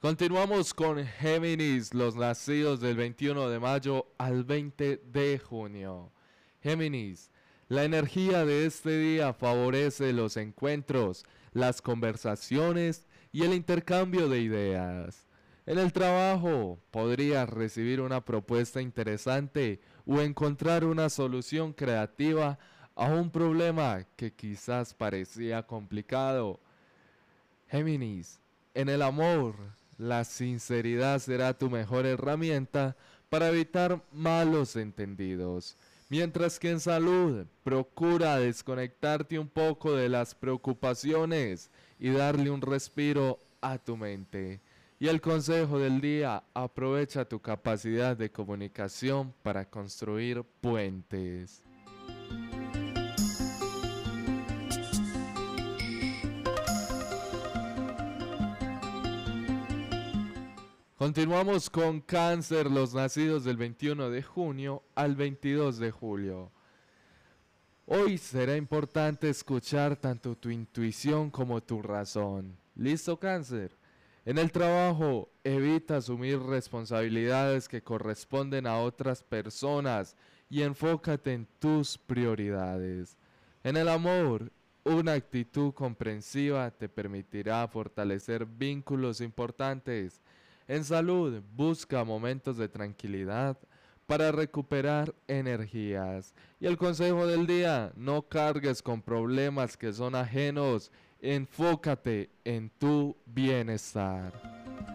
Continuamos con Géminis, los nacidos del 21 de mayo al 20 de junio. Géminis, la energía de este día favorece los encuentros, las conversaciones y el intercambio de ideas. En el trabajo podrías recibir una propuesta interesante o encontrar una solución creativa a un problema que quizás parecía complicado. Géminis, en el amor, la sinceridad será tu mejor herramienta para evitar malos entendidos. Mientras que en salud, procura desconectarte un poco de las preocupaciones y darle un respiro a tu mente. Y el consejo del día, aprovecha tu capacidad de comunicación para construir puentes. Continuamos con Cáncer, los nacidos del 21 de junio al 22 de julio. Hoy será importante escuchar tanto tu intuición como tu razón. ¿Listo, Cáncer? En el trabajo, evita asumir responsabilidades que corresponden a otras personas y enfócate en tus prioridades. En el amor, una actitud comprensiva te permitirá fortalecer vínculos importantes. En salud, busca momentos de tranquilidad para recuperar energías. Y el consejo del día, no cargues con problemas que son ajenos, enfócate en tu bienestar.